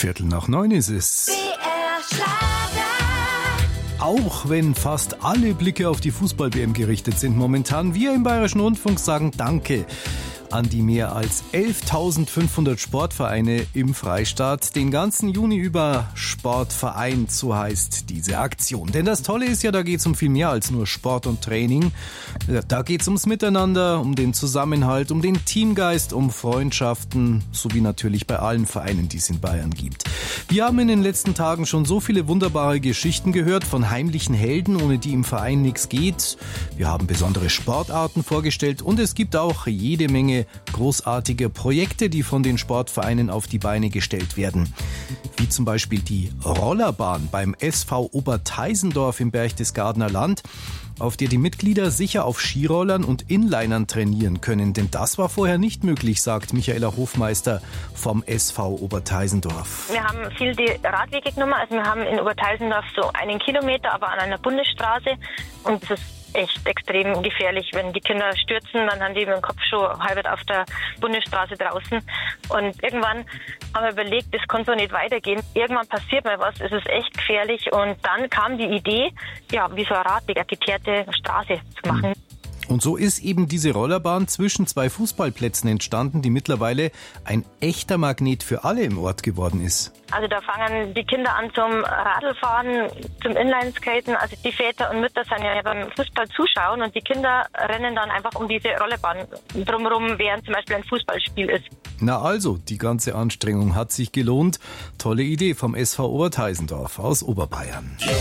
8:15 ist es. Auch wenn fast alle Blicke auf die Fußball-WM gerichtet sind momentan, wir im Bayerischen Rundfunk sagen Danke an die mehr als 11.500 Sportvereine im Freistaat. Den ganzen Juni über Sportvereint, so heißt diese Aktion. Denn das Tolle ist ja, da geht es um viel mehr als nur Sport und Training. Da geht es ums Miteinander, um den Zusammenhalt, um den Teamgeist, um Freundschaften, sowie natürlich bei allen Vereinen, die es in Bayern gibt. Wir haben in den letzten Tagen schon so viele wunderbare Geschichten gehört von heimlichen Helden, ohne die im Verein nichts geht. Wir haben besondere Sportarten vorgestellt und es gibt auch jede Menge großartige Projekte, die von den Sportvereinen auf die Beine gestellt werden. Wie zum Beispiel die Rollerbahn beim SV Oberteisendorf im Berchtesgadener Land, auf der die Mitglieder sicher auf Skirollern und Inlinern trainieren können. Denn das war vorher nicht möglich, sagt Michaela Hofmeister vom SV Oberteisendorf. Wir haben viel die Radwege genommen. Also wir haben in Oberteisendorf so 1 Kilometer, aber an einer Bundesstraße. Und das ist echt extrem gefährlich. Wenn die Kinder stürzen, dann haben die mit dem Kopf schon halb auf der Bundesstraße draußen. Und irgendwann haben wir überlegt, das kann so nicht weitergehen. Irgendwann passiert mal was, es ist echt gefährlich. Und dann kam die Idee, ja, wie so ein Radweg, eine geteerte Straße zu machen. Und so ist eben diese Rollerbahn zwischen 2 Fußballplätzen entstanden, die mittlerweile ein echter Magnet für alle im Ort geworden ist. Also da fangen die Kinder an zum Radlfahren, zum Inlineskaten. Also die Väter und Mütter sind ja beim Fußball zuschauen und die Kinder rennen dann einfach um diese Rollerbahn drumherum, während zum Beispiel ein Fußballspiel ist. Na also, die ganze Anstrengung hat sich gelohnt. Tolle Idee vom SV Oberteisendorf aus Oberbayern.